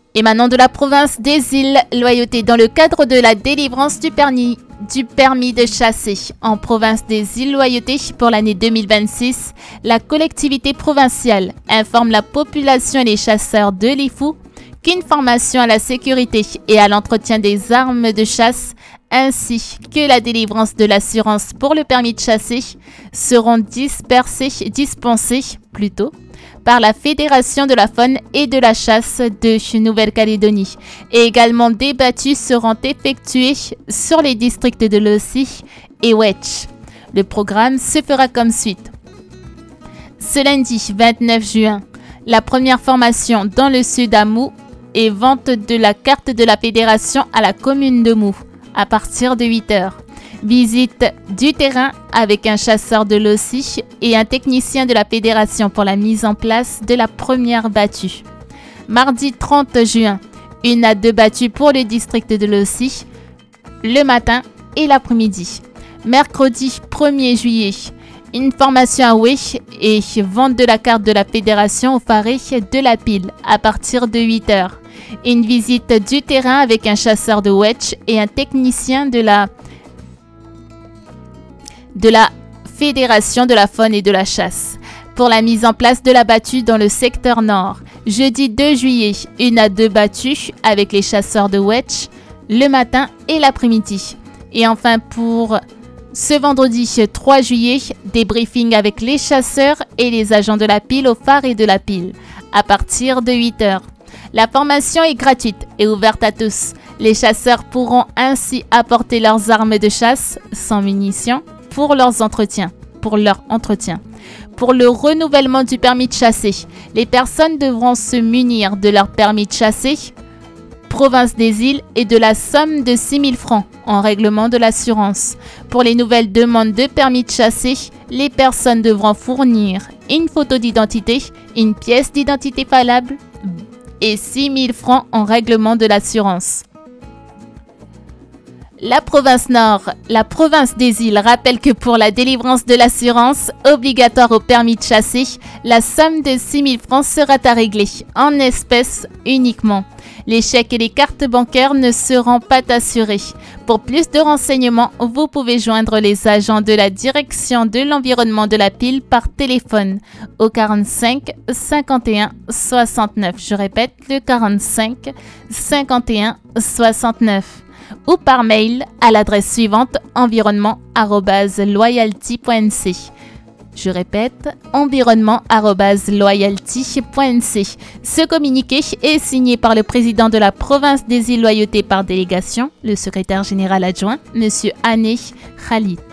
Émanant de la province des îles Loyauté dans le cadre de la délivrance du permis de chasser en province des îles Loyauté pour l'année 2026, la collectivité provinciale informe la population et les chasseurs de Lifou qu'une formation à la sécurité et à l'entretien des armes de chasse ainsi que la délivrance de l'assurance pour le permis de chasser seront dispensées par la Fédération de la faune et de la chasse de Nouvelle-Calédonie. Et également des battues seront effectuées sur les districts de Losi et Wedge. Le programme se fera comme suite. Ce lundi 29 juin, la première formation dans le sud à Mou et vente de la carte de la Fédération à la commune de Mou à partir de 8h. Visite du terrain avec un chasseur de Losi et un technicien de la Fédération pour la mise en place de la première battue. Mardi 30 juin, 1 à 2 battues pour le district de Losi, le matin et l'après-midi. Mercredi 1er juillet, une formation à Oué et vente de la carte de la Fédération au Faré de la Pile à partir de 8h. Une visite du terrain avec un chasseur de Wedge et un technicien de la Fédération de la faune et de la chasse pour la mise en place de la battue dans le secteur nord. Jeudi 2 juillet, 1 à 2 battues avec les chasseurs de Wedge le matin et l'après-midi. Et enfin pour ce vendredi 3 juillet, des briefings avec les chasseurs et les agents de la pile au phare et de la pile à partir de 8h. La formation est gratuite et ouverte à tous. Les chasseurs pourront ainsi apporter leurs armes de chasse sans munitions pour leur entretien. Pour le renouvellement du permis de chasser, les personnes devront se munir de leur permis de chasser, province des îles, et de la somme de 6 000 francs en règlement de l'assurance. Pour les nouvelles demandes de permis de chasser, les personnes devront fournir une photo d'identité, une pièce d'identité valable et 6 000 francs en règlement de l'assurance. La province Nord, la province des îles rappelle que pour la délivrance de l'assurance obligatoire au permis de chasser, la somme de 6 000 francs sera à régler en espèces uniquement. Les chèques et les cartes bancaires ne seront pas assurés. Pour plus de renseignements, vous pouvez joindre les agents de la direction de l'environnement de la pile par téléphone au 45 51 69. Je répète, le 45 51 69. Ou par mail à l'adresse suivante environnement@loyalty.nc. Je répète, environnement@loyalty.nc. Ce communiqué est signé par le président de la province des îles Loyauté par délégation, le secrétaire général adjoint, M. Ané Khalid.